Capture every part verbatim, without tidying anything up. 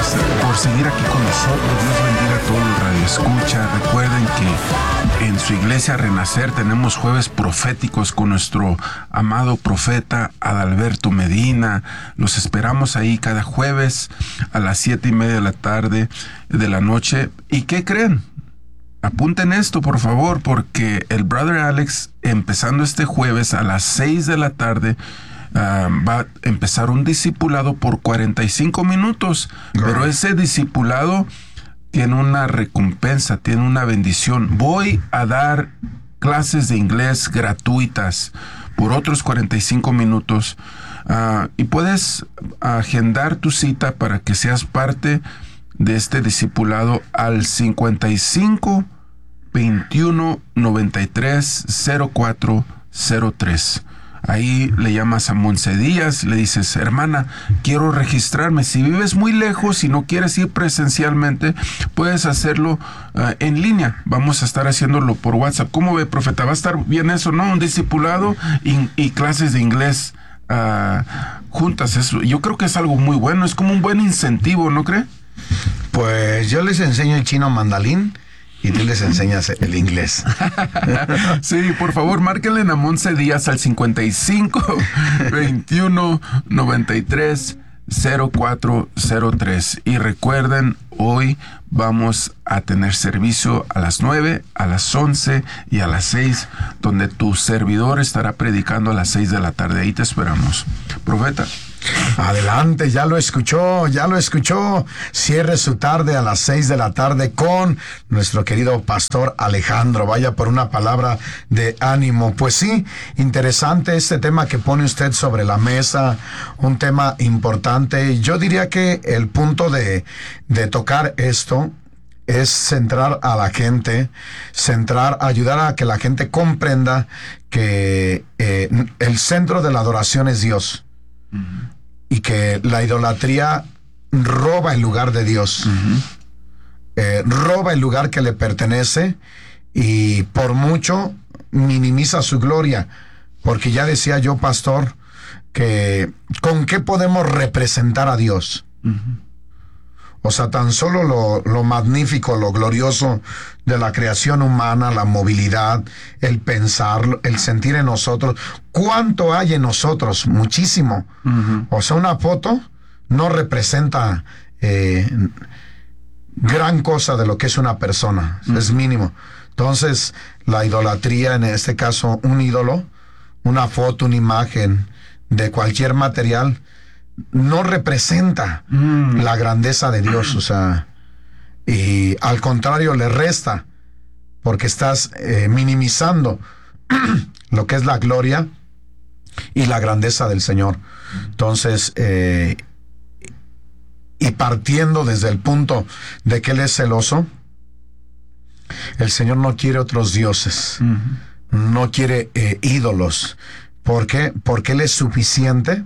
gracias por seguir aquí con nosotros. Dios bendiga a todos los radioescuchas. Recuerden que en su iglesia Renacer tenemos jueves proféticos con nuestro amado profeta Adalberto Medina. Los esperamos ahí cada jueves a las siete y media de la tarde de la noche. ¿Y qué creen? Apunten esto, por favor, porque el Brother Alex, empezando este jueves a las seis de la tarde, Uh, va a empezar un discipulado por cuarenta y cinco minutos, no. Pero ese discipulado tiene una recompensa, tiene una bendición. Voy a dar clases de inglés gratuitas por otros cuarenta y cinco minutos uh, y puedes agendar tu cita para que seas parte de este discipulado al cincuenta y cinco, veintiuno, noventa y tres, cero cuatro cero tres. Ahí le llamas a Monse Díaz, le dices, hermana, quiero registrarme. Si vives muy lejos y no quieres ir presencialmente, puedes hacerlo uh, en línea. Vamos a estar haciéndolo por WhatsApp. ¿Cómo ve, profeta? ¿Va a estar bien eso, no? Un discipulado y, y clases de inglés uh, juntas. Eso, yo creo que es algo muy bueno, es como un buen incentivo, ¿no cree? Pues yo les enseño el chino mandarín y tú les enseñas el inglés. Sí, por favor, márquenle a Monse Díaz al cincuenta y cinco, veintiuno, noventa y tres, cero cuatro cero tres. Y recuerden, hoy vamos a tener servicio a las nueve, a las once y a las seis, donde tu servidor estará predicando a las seis de la tarde. Ahí te esperamos. Profeta. Adelante, ya lo escuchó, ya lo escuchó. Cierre su tarde a las seis de la tarde con nuestro querido pastor Alejandro. Vaya por una palabra de ánimo. Pues sí, interesante este tema que pone usted sobre la mesa, un tema importante. Yo diría que el punto de, de tocar esto es centrar a la gente, centrar, ayudar a que la gente comprenda que eh, el centro de la adoración es Dios. Uh-huh. Y que la idolatría roba el lugar de Dios. Uh-huh. eh, roba el lugar que le pertenece y por mucho minimiza su gloria, porque ya decía yo, pastor, que ¿con qué podemos representar a Dios? Uh-huh. O sea, tan solo lo, lo magnífico, lo glorioso de la creación humana, la movilidad, el pensar, el sentir en nosotros. ¿Cuánto hay en nosotros? Muchísimo. Uh-huh. O sea, una foto no representa eh, gran cosa de lo que es una persona. Uh-huh. Es mínimo. Entonces, la idolatría, en este caso, un ídolo, una foto, una imagen de cualquier material, no representa mm. la grandeza de Dios, o sea, y al contrario le resta, porque estás eh, minimizando lo que es la gloria y la grandeza del Señor. Entonces, eh, y partiendo desde el punto de que Él es celoso, el Señor no quiere otros dioses, mm-hmm. no quiere eh, ídolos. ¿Por qué? Porque Él es suficiente.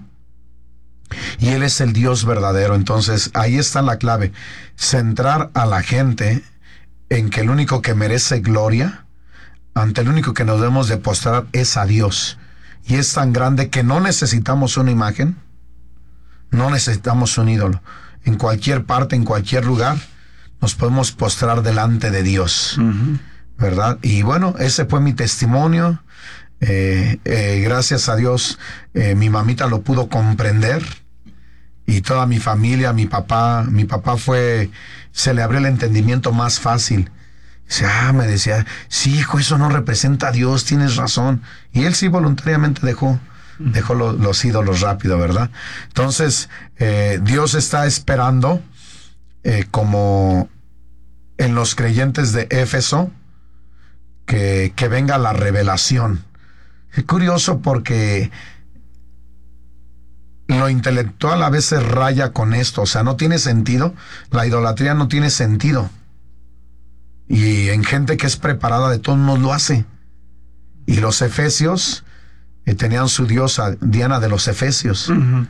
Y Él es el Dios verdadero. Entonces ahí está la clave, centrar a la gente en que el único que merece gloria, ante el único que nos debemos de postrar es a Dios. Y es tan grande que no necesitamos una imagen, no necesitamos un ídolo. En cualquier parte, en cualquier lugar, nos podemos postrar delante de Dios, uh-huh. ¿verdad? Y bueno, ese fue mi testimonio. Eh, eh, gracias a Dios, eh, mi mamita lo pudo comprender. Y toda mi familia, mi papá, mi papá fue, se le abrió el entendimiento más fácil. Dice, ah, me decía, sí, hijo, eso no representa a Dios, tienes razón. Y él sí voluntariamente dejó, dejó lo, los ídolos rápido, ¿verdad? Entonces, eh, Dios está esperando, eh, como en los creyentes de Éfeso, que, que venga la revelación. Es curioso porque lo intelectual a veces raya con esto, o sea, no tiene sentido, la idolatría no tiene sentido. Y en gente que es preparada de todos modos lo hace. Y los efesios eh, tenían su diosa Diana de los Efesios. Uh-huh.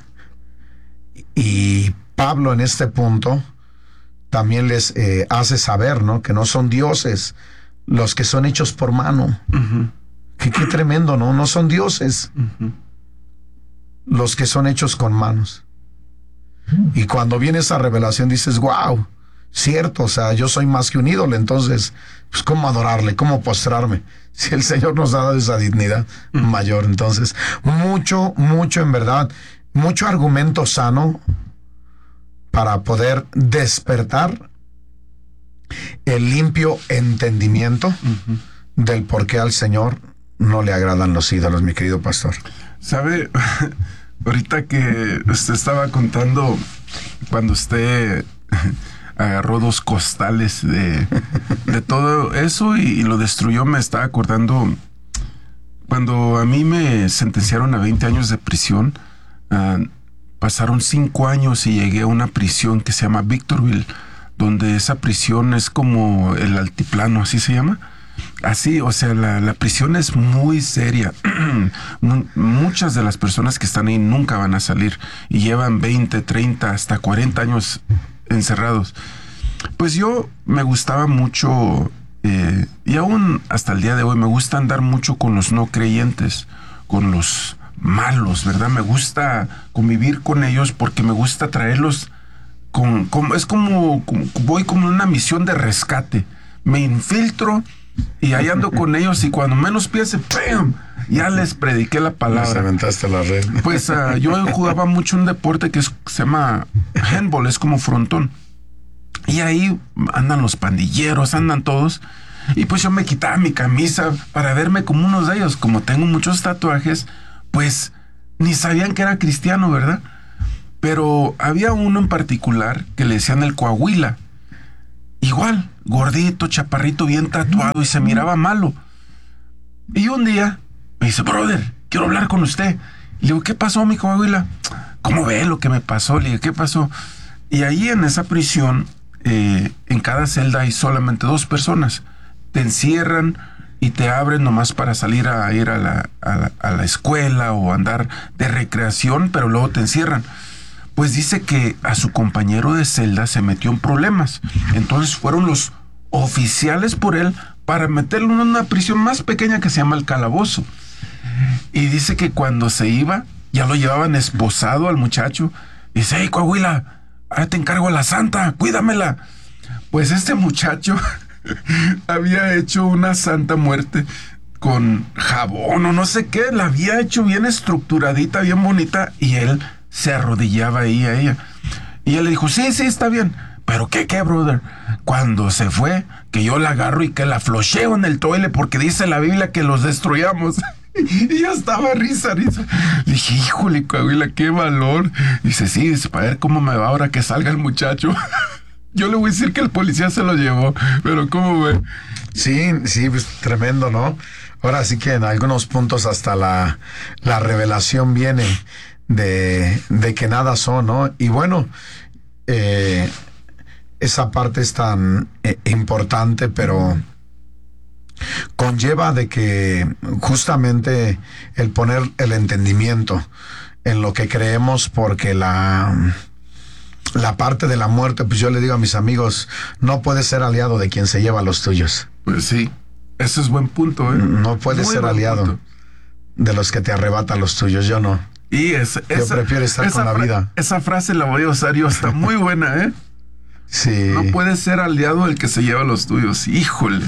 Y Pablo en este punto también les eh, hace saber, ¿no? Que no son dioses los que son hechos por mano. Uh-huh. Que qué tremendo, ¿no? No son dioses. Uh-huh. Los que son hechos con manos. Y cuando viene esa revelación dices, wow, cierto, o sea, yo soy más que un ídolo, entonces, pues, ¿cómo adorarle? ¿Cómo postrarme? Si el Señor nos ha dado esa dignidad mm. mayor. Entonces, mucho, mucho en verdad, mucho argumento sano para poder despertar el limpio entendimiento uh-huh. del por qué al Señor no le agradan los ídolos, mi querido pastor. ¿Sabe? Ahorita que usted estaba contando cuando usted agarró dos costales de, de todo eso y, y lo destruyó, me estaba acordando cuando a mí me sentenciaron a veinte años de prisión. Uh, pasaron cinco años y llegué a una prisión que se llama Victorville, donde esa prisión es como el altiplano, así se llama. Así, o sea, la, la prisión es muy seria. Muchas de las personas que están ahí nunca van a salir y llevan veinte, treinta, hasta cuarenta años encerrados. Pues yo me gustaba mucho, eh, y aún hasta el día de hoy me gusta andar mucho con los no creyentes, con los malos, ¿verdad? Me gusta convivir con ellos porque me gusta traerlos con, con es como, como voy como en una misión de rescate. Me infiltro y ahí ando con ellos y cuando menos piense, ¡pam!, ya les prediqué la palabra. Les aventaste la red. Pues uh, yo jugaba mucho un deporte que es, se llama handball, es como frontón. Y ahí andan los pandilleros, andan todos. Y pues yo me quitaba mi camisa para verme como uno de ellos. Como tengo muchos tatuajes, pues ni sabían que era cristiano, ¿verdad? Pero había uno en particular que le decían el Coahuila. Igual, gordito, chaparrito, bien tatuado y se miraba malo. Y un día me dice, brother, quiero hablar con usted. Y le digo, ¿qué pasó, mi Coahuila? ¿Cómo ve lo que me pasó? Le digo, ¿qué pasó? Y ahí en esa prisión, eh, en cada celda hay solamente dos personas. Te encierran y te abren nomás para salir a ir a la, a la, a la escuela o andar de recreación, pero luego te encierran. Pues dice que a su compañero de celda se metió en problemas. Entonces fueron los oficiales por él para meterlo en una prisión más pequeña que se llama el Calabozo. Y dice que cuando se iba, ya lo llevaban esposado al muchacho. Y dice, hey, Coahuila, ahora te encargo a la santa, cuídamela. Pues este muchacho había hecho una santa muerte con jabón o no sé qué. La había hecho bien estructuradita, bien bonita. Y él se arrodillaba ahí a ella. Y ella le dijo, sí, sí, está bien. ¿Pero qué, qué, brother? Cuando se fue, que yo la agarro y que la flocheo en el toile porque dice la Biblia que los destruyamos. Y ya estaba risa, risa. Le dije, híjole, Coahuila, qué valor. Dice, sí, dice, para ver cómo me va ahora que salga el muchacho. Yo le voy a decir que el policía se lo llevó, pero ¿cómo ve? Sí, sí, pues tremendo, ¿no? Ahora sí que en algunos puntos hasta la, la revelación viene de, de que nada son, ¿no? Y bueno, eh, esa parte es tan eh, importante, pero conlleva de que justamente el poner el entendimiento en lo que creemos, porque la, la parte de la muerte, pues yo le digo a mis amigos, no puedes ser aliado de quien se lleva a los tuyos. Pues sí, ese es buen punto, ¿eh? No puedes Muy ser aliado punto. de los que te arrebatan los tuyos, yo no. Y es, yo esa, prefiero estar esa con la fra- vida. Esa frase la voy a usar yo, está muy buena, ¿eh? Sí. No puedes ser aliado del que se lleva a los tuyos, híjole.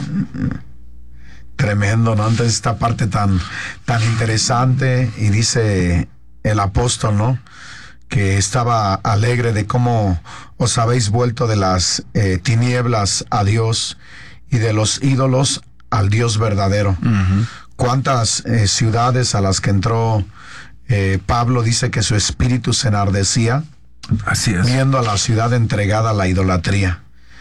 Tremendo, ¿no? Entonces esta parte tan, tan interesante, y dice el apóstol, ¿no?, que estaba alegre de cómo os habéis vuelto de las eh, tinieblas a Dios y de los ídolos al Dios verdadero. Uh-huh. Cuántas eh, ciudades a las que entró eh, Pablo, dice que su espíritu se enardecía. Así es. Viendo a la ciudad entregada a la idolatría.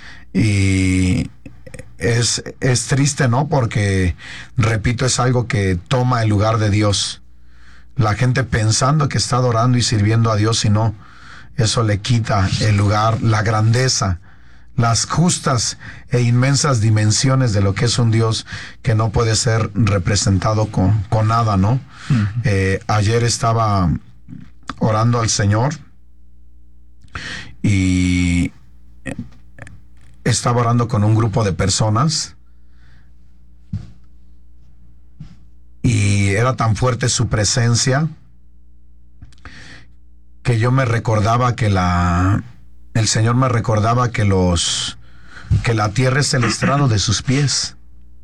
Y es, es triste, ¿no? Porque, repito, es algo que toma el lugar de Dios. La gente pensando que está adorando y sirviendo a Dios, y no, eso le quita el lugar, la grandeza, las justas e inmensas dimensiones de lo que es un Dios que no puede ser representado con, con nada, ¿no? Uh-huh. Eh, ayer estaba orando al Señor y estaba orando con un grupo de personas, y era tan fuerte su presencia que yo me recordaba que la, el Señor me recordaba que los, que la tierra es el estrado de sus pies.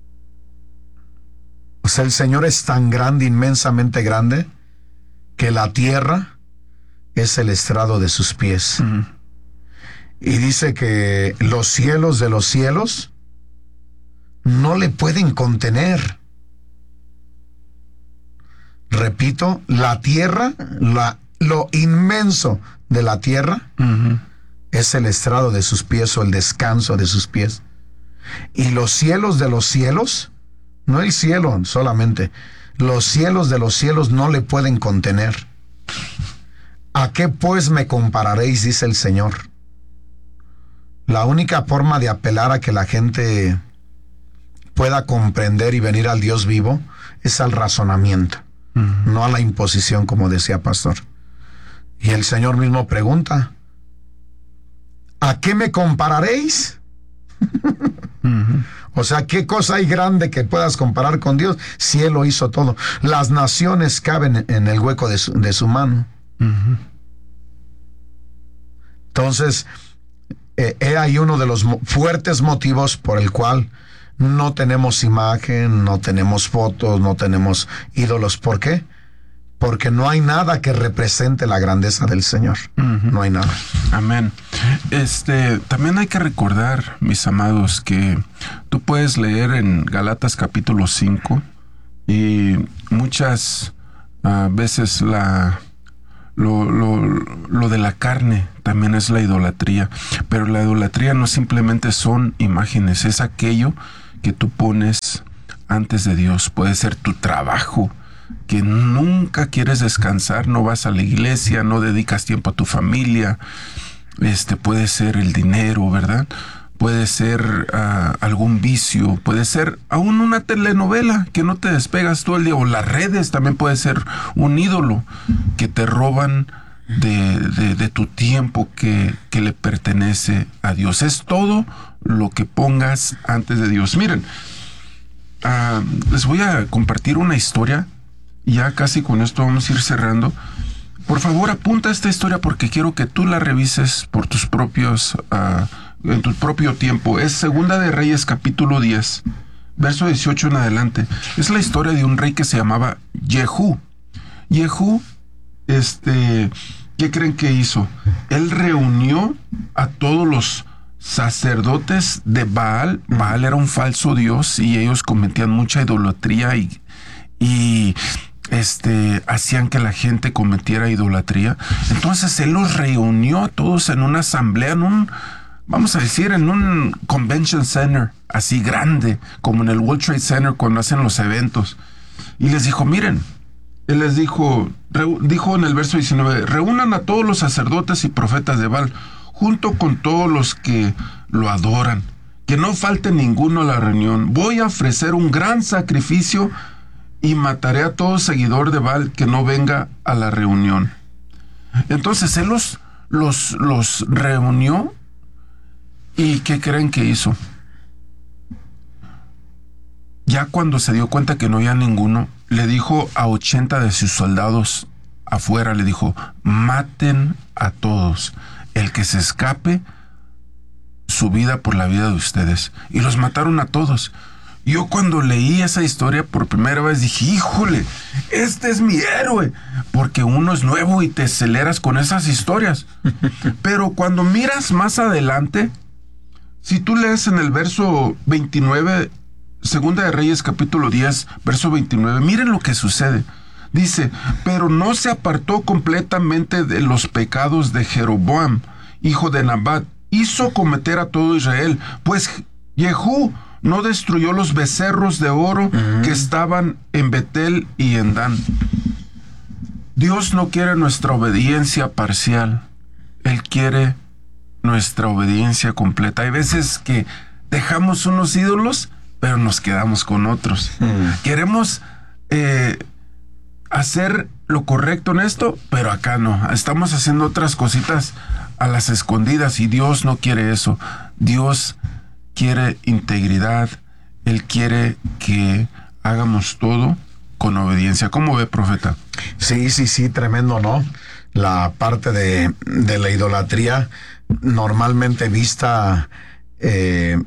O sea, el Señor es tan grande, inmensamente grande, que la tierra es el estrado de sus pies. Uh-huh. Y dice que los cielos de los cielos no le pueden contener. Repito, la tierra, la, lo inmenso de la tierra, uh-huh, es el estrado de sus pies o el descanso de sus pies. Y los cielos de los cielos, no el cielo solamente, los cielos de los cielos no le pueden contener. ¿A qué pues me compararéis?, dice el Señor. La única forma de apelar a que la gente pueda comprender y venir al Dios vivo es al razonamiento, uh-huh, no a la imposición, como decía Pastor. Y el Señor mismo pregunta, ¿a qué me compararéis? Uh-huh. O sea, ¿qué cosa hay grande que puedas comparar con Dios? Si Él lo hizo todo. Las naciones caben en el hueco de su, de su mano. Uh-huh. Entonces, eh, he ahí uno de los mo- fuertes motivos por el cual no tenemos imagen, no tenemos fotos, no tenemos ídolos. ¿Por qué? Porque no hay nada que represente la grandeza del Señor. Uh-huh. No hay nada. Amén. Este, también hay que recordar, mis amados, que tú puedes leer en Galatas capítulo cinco y muchas uh, veces la, lo, lo, lo de la carne también es la idolatría. Pero la idolatría no simplemente son imágenes, es aquello que tú pones antes de Dios. Puede ser tu trabajo, que nunca quieres descansar, no vas a la iglesia, no dedicas tiempo a tu familia. Este puede ser el dinero, ¿verdad? Puede ser uh, algún vicio, puede ser aún una telenovela que no te despegas todo el día, o las redes también puede ser un ídolo que te roban de, de, de tu tiempo que, que le pertenece a Dios. Es todo lo que pongas antes de Dios. Miren, uh, les voy a compartir una historia. Ya casi con esto vamos a ir cerrando. Por favor, apunta esta historia porque quiero que tú la revises por tus propios, uh, en tu propio tiempo. Es Segunda de Reyes, capítulo diez, verso dieciocho en adelante. Es la historia de un rey que se llamaba Jehú. Jehú, este, ¿qué creen que hizo? Él reunió a todos los sacerdotes de Baal. Baal era un falso dios y ellos cometían mucha idolatría y, y este, hacían que la gente cometiera idolatría. Entonces él los reunió a todos en una asamblea, en un, vamos a decir, en un convention center así grande, como en el World Trade Center cuando hacen los eventos. Y les dijo, miren, él les dijo, re, dijo en el verso diecinueve, reúnan a todos los sacerdotes y profetas de Baal, junto con todos los que lo adoran, que no falte ninguno a la reunión. Voy a ofrecer un gran sacrificio y mataré a todo seguidor de Baal que no venga a la reunión. Entonces él los, los, los reunió. ¿Y qué creen que hizo? Ya cuando se dio cuenta que no había ninguno, le dijo a ochenta de sus soldados afuera, le dijo, maten a todos. El que se escape, su vida por la vida de ustedes. Y los mataron a todos. Yo cuando leí esa historia por primera vez dije, híjole, este es mi héroe, porque uno es nuevo y te aceleras con esas historias. Pero cuando miras más adelante, si tú lees en el verso veintinueve, Segunda de Reyes capítulo diez, verso veintinueve, miren lo que sucede. Dice, pero no se apartó completamente de los pecados de Jeroboam, hijo de Nabat, hizo cometer a todo Israel, pues Jehú no destruyó los becerros de oro uh-huh. que estaban en Betel y en Dan. Dios no quiere nuestra obediencia parcial. Él quiere nuestra obediencia completa. Hay veces que dejamos unos ídolos, pero nos quedamos con otros. Uh-huh. Queremos eh, hacer lo correcto en esto, pero acá no. Estamos haciendo otras cositas a las escondidas y Dios no quiere eso. Dios quiere integridad, Él quiere que hagamos todo con obediencia. ¿Cómo ve, profeta? Sí, sí, sí, tremendo, ¿no? la parte de, de la idolatría normalmente vista eh,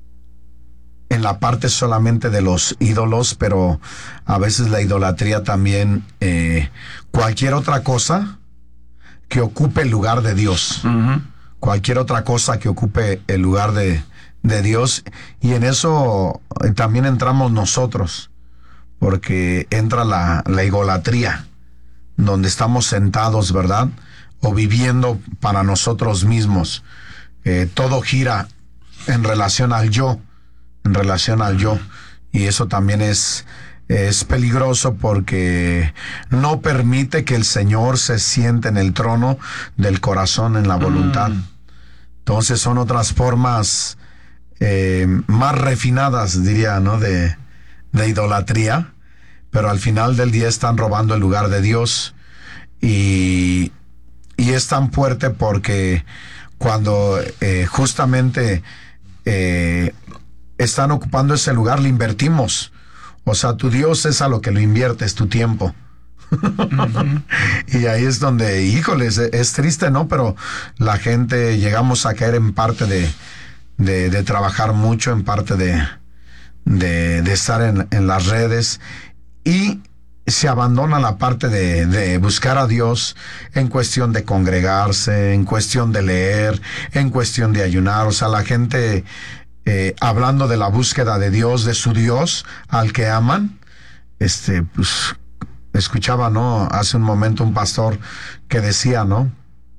en la parte solamente de los ídolos, pero a veces la idolatría también, eh, cualquier otra cosa que ocupe el lugar de Dios, uh-huh. cualquier otra cosa que ocupe el lugar de, de Dios, y en eso también entramos nosotros, porque entra la, la idolatría, donde estamos sentados, ¿verdad? O viviendo para nosotros mismos. Eh, todo gira en relación al yo, en relación al yo, y eso también es, es peligroso porque no permite que el Señor se siente en el trono del corazón, en la voluntad. Mm. Entonces son otras formas eh, más refinadas, diría, ¿no? De, de idolatría, pero al final del día están robando el lugar de Dios, y, y es tan fuerte porque cuando eh, justamente eh, están ocupando ese lugar, le invertimos. O sea, tu Dios es a lo que lo inviertes, tu tiempo. Uh-huh. Y ahí es donde, híjoles, es, es triste, ¿no? Pero la gente llegamos a caer en parte de, de, de trabajar mucho, en parte de, de, de estar en, en las redes, y se abandona la parte de, de buscar a Dios en cuestión de congregarse, en cuestión de leer, en cuestión de ayunar. O sea, la gente... Eh, hablando de la búsqueda de Dios, de su Dios al que aman, este, pues, escuchaba, ¿no? Hace un momento un pastor que decía, ¿no?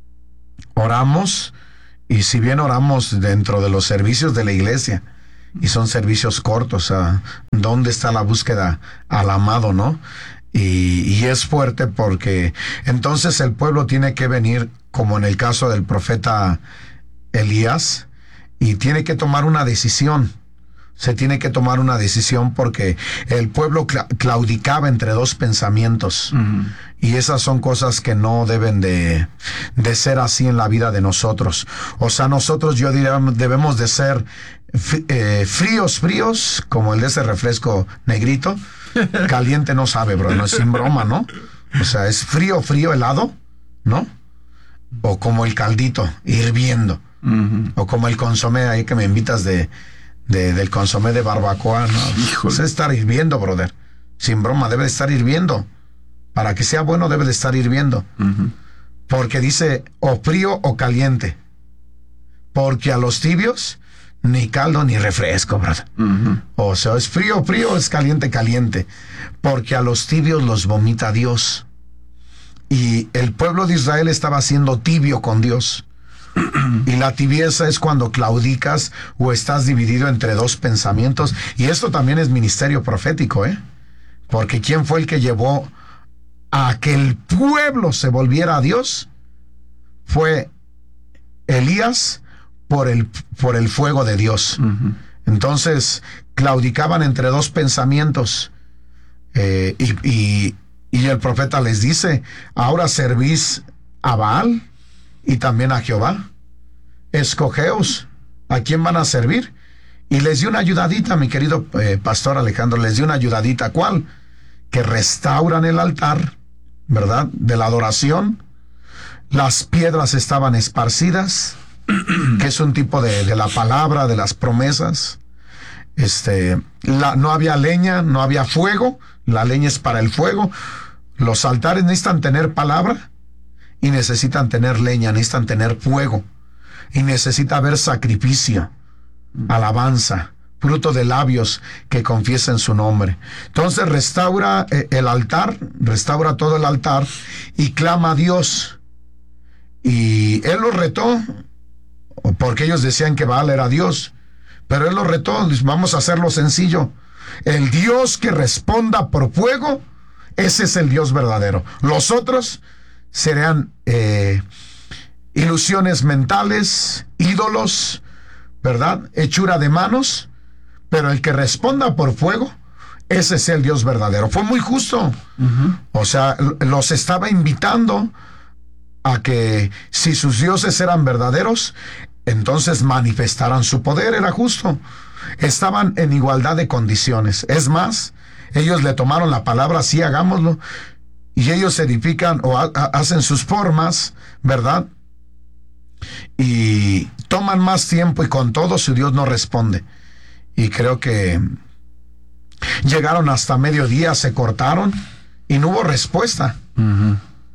Oramos, y si bien oramos dentro de los servicios de la iglesia, y son servicios cortos, o sea, ¿dónde está la búsqueda al amado, no? Y, y es fuerte porque entonces el pueblo tiene que venir, como en el caso del profeta Elías, y tiene que tomar una decisión. Se tiene que tomar una decisión porque el pueblo cla- claudicaba entre dos pensamientos. Uh-huh. Y esas son cosas que no deben de, de ser así en la vida de nosotros. O sea, nosotros, yo diría, debemos de ser f- eh, fríos, fríos, como el de ese refresco negrito. Caliente no sabe, bro, no es sin broma, ¿no? O sea, es frío, frío, helado, ¿no? O como el caldito, hirviendo. Uh-huh. O como el consomé ahí que me invitas de, de del consomé de barbacoa, ¿no? Pues es estar hirviendo, brother. Sin broma, debe de estar hirviendo. Para que sea bueno, debe de estar hirviendo. Uh-huh. Porque dice o frío o caliente. Porque a los tibios ni caldo ni refresco, brother. Uh-huh. O sea, es frío, frío, es caliente, caliente. Porque a los tibios los vomita Dios. Y el pueblo de Israel estaba siendo tibio con Dios. Y la tibieza es cuando claudicas o estás dividido entre dos pensamientos. Y esto también es ministerio profético, ¿eh? Porque ¿quién fue el que llevó a que el pueblo se volviera a Dios? Fue Elías por el, por el fuego de Dios. Uh-huh. Entonces, claudicaban entre dos pensamientos. Eh, y, y, y el profeta les dice, ahora servís a Baal y también a Jehová. Escogeos a quién van a servir. Y les dio una ayudadita, mi querido eh, pastor Alejandro, les dio una ayudadita. ¿Cuál? Que restauran el altar, ¿verdad? De la adoración. Las piedras estaban esparcidas, que es un tipo de, de la palabra, de las promesas. Este, la, no había leña, no había fuego. La leña es para el fuego. Los altares necesitan tener palabra y necesitan tener leña, necesitan tener fuego, y necesita haber sacrificio, alabanza, fruto de labios que confiesen su nombre. Entonces restaura eh, el altar, restaura todo el altar y clama a Dios. Y él los retó, porque ellos decían que Baal era Dios, pero él los retó. Dice, vamos a hacerlo sencillo. El Dios que responda por fuego, ese es el Dios verdadero. Los otros serán eh, ilusiones mentales, ídolos, ¿verdad? Hechura de manos, pero el que responda por fuego, ese es el Dios verdadero. Fue muy justo. Uh-huh. O sea, los estaba invitando a que si sus dioses eran verdaderos, entonces manifestaran su poder. Era justo. Estaban en igualdad de condiciones. Es más, ellos le tomaron la palabra, sí, hagámoslo. y ellos edifican o ha, ha, hacen sus formas, ¿verdad? Y toman más tiempo y con todo su Dios no responde. Y creo que llegaron hasta mediodía, se cortaron y no hubo respuesta. Uh-huh.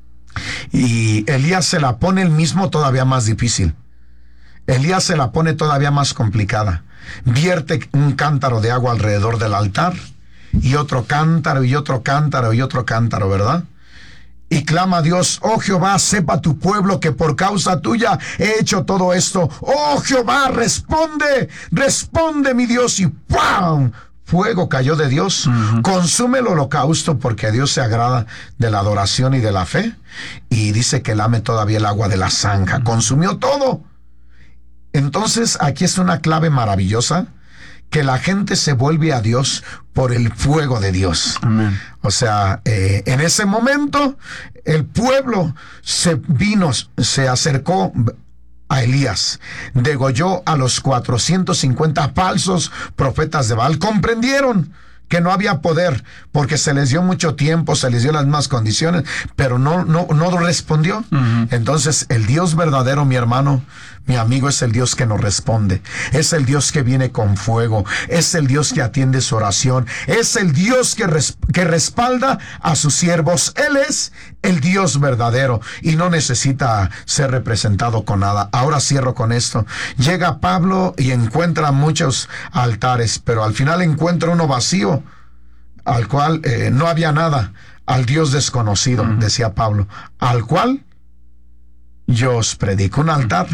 Y Elías se la pone el mismo todavía más difícil. Elías se la pone todavía más complicada. Vierte un cántaro de agua alrededor del altar y otro cántaro y otro cántaro y otro cántaro, ¿verdad? Y clama a Dios: oh Jehová, sepa tu pueblo que por causa tuya he hecho todo esto. Oh Jehová, responde, responde mi Dios. Y ¡pam! Fuego cayó de Dios, uh-huh. Consume el holocausto, porque a Dios se agrada de la adoración y de la fe. Y dice que lame todavía el agua de la zanja, uh-huh. Consumió todo. Entonces aquí es una clave maravillosa, que la gente se vuelve a Dios por el fuego de Dios. Amén. O sea, eh, en ese momento el pueblo se vino, se acercó a Elías, degolló a los cuatrocientos cincuenta falsos profetas de Baal. Comprendieron que no había poder, porque se les dio mucho tiempo, se les dio las mismas condiciones, pero no, no, no respondió. Uh-huh. Entonces, el Dios verdadero, mi hermano, mi amigo, es el Dios que nos responde, es el Dios que viene con fuego, es el Dios que atiende su oración, es el Dios que, res, que respalda a sus siervos. Él es el Dios verdadero y no necesita ser representado con nada. Ahora cierro con esto. Llega Pablo y encuentra muchos altares, pero al final encuentra uno vacío, al cual eh, no había nada. Al Dios desconocido, uh-huh. Decía Pablo, al cual yo os predico. Un altar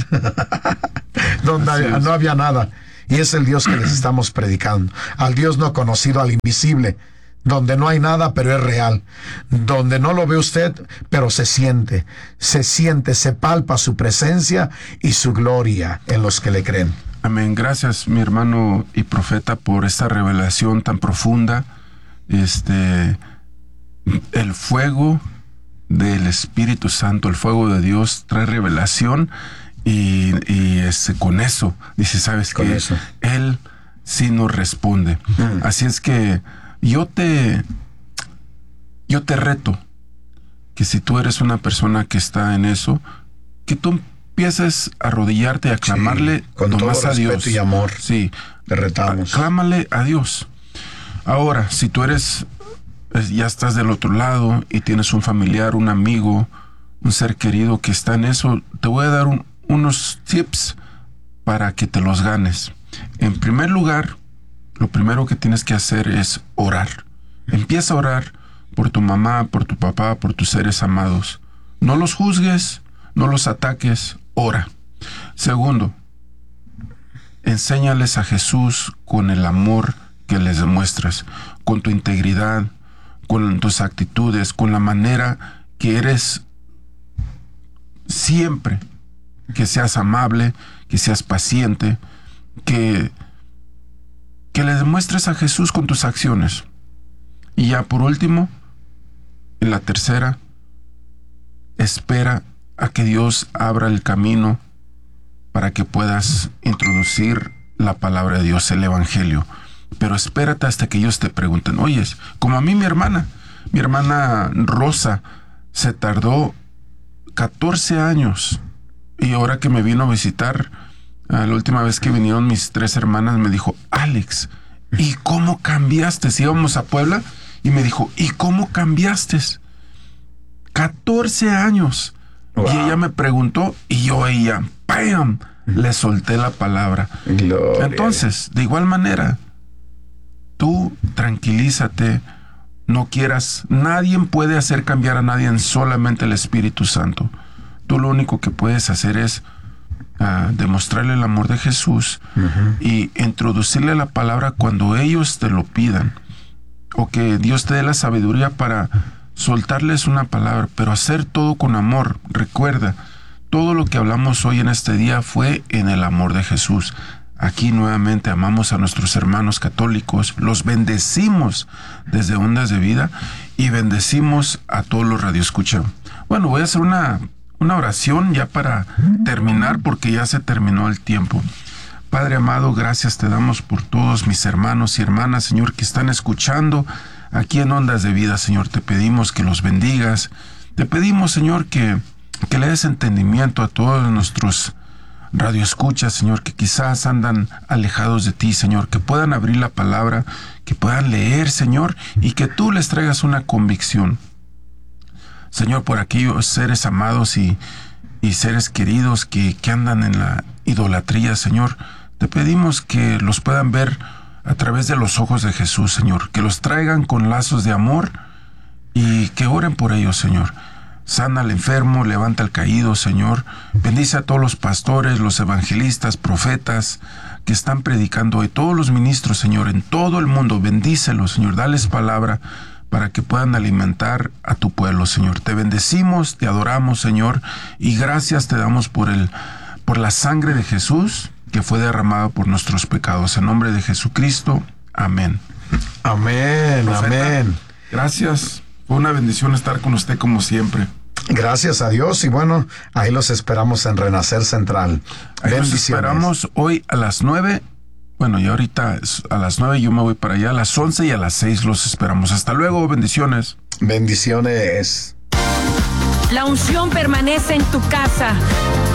donde había, no había nada. Y es el Dios que les estamos predicando. Al Dios no conocido, al invisible, donde no hay nada, pero es real, donde no lo ve usted, pero se siente, se siente, se palpa su presencia y su gloria en los que le creen. Amén. Gracias, mi hermano y profeta, por esta revelación tan profunda. Este, el fuego del Espíritu Santo, el fuego de Dios trae revelación y, y este, con eso, dice, ¿sabes qué? Él sí nos responde. Mm. Así es que yo te, yo te reto que si tú eres una persona que está en eso, que tú empieces a arrodillarte y a clamarle, sí, con todo más a respeto Dios. Y amor. Sí, te retamos. Clámale a Dios. Ahora, si tú eres, ya estás del otro lado y tienes un familiar, un amigo, un ser querido que está en eso, te voy a dar un, unos tips para que te los ganes. En primer lugar, lo primero que tienes que hacer es orar. Empieza a orar por tu mamá, por tu papá, por tus seres amados. No los juzgues, no los ataques, ora. Segundo, enséñales a Jesús con el amor que les demuestras, con tu integridad, con tus actitudes, con la manera que eres siempre, que seas amable, que seas paciente, que, que le demuestres a Jesús con tus acciones. Y ya por último, en la tercera, espera a que Dios abra el camino para que puedas introducir la palabra de Dios, el Evangelio. Pero espérate hasta que ellos te pregunten. Oyes, como a mí mi hermana, mi hermana Rosa se tardó catorce años, y ahora que me vino a visitar, la última vez que vinieron mis tres hermanas, me dijo, Alex, ¿y cómo cambiaste? Si íbamos a Puebla, y me dijo, ¿y cómo cambiaste? catorce años. Wow. Y ella me preguntó, y yo a ella, ¡pam!, le solté la palabra. Gloria. Entonces, de igual manera, tú tranquilízate, no quieras, nadie puede hacer cambiar a nadie, en solamente el Espíritu Santo. Tú lo único que puedes hacer es uh, demostrarle el amor de Jesús, uh-huh, y introducirle la palabra cuando ellos te lo pidan, o que Dios te dé la sabiduría para soltarles una palabra, pero hacer todo con amor. Recuerda, todo lo que hablamos hoy en este día fue en el amor de Jesús. Aquí nuevamente amamos a nuestros hermanos católicos, los bendecimos desde Ondas de Vida y bendecimos a todos los radioescuchas. Bueno, voy a hacer una, una oración ya para terminar, porque ya se terminó el tiempo. Padre amado, gracias te damos por todos mis hermanos y hermanas, Señor, que están escuchando aquí en Ondas de Vida, Señor. Te pedimos que los bendigas. Te pedimos, Señor, que, que le des entendimiento a todos nuestros radioescuchas, Señor, que quizás andan alejados de ti, Señor, que puedan abrir la palabra, que puedan leer, Señor, y que tú les traigas una convicción. Señor, por aquellos seres amados y, y seres queridos que, que andan en la idolatría, Señor, te pedimos que los puedan ver a través de los ojos de Jesús, Señor, que los traigan con lazos de amor y que oren por ellos, Señor. Sana al enfermo, levanta al caído, Señor. Bendice a todos los pastores, los evangelistas, profetas que están predicando hoy. Todos los ministros, Señor, en todo el mundo. Bendícelos, Señor. Dales palabra para que puedan alimentar a tu pueblo, Señor. Te bendecimos, te adoramos, Señor. Y gracias te damos por, el, por la sangre de Jesús que fue derramada por nuestros pecados. En nombre de Jesucristo. Amén. Amén, Profeta, amén. Gracias. Fue una bendición estar con usted como siempre. Gracias a Dios, y bueno, ahí los esperamos en Renacer Central. Ahí los esperamos hoy a las nueve. Bueno, y ahorita a las nueve yo me voy para allá, a las once y a las seis los esperamos. Hasta luego, bendiciones. Bendiciones. La unción permanece en tu casa.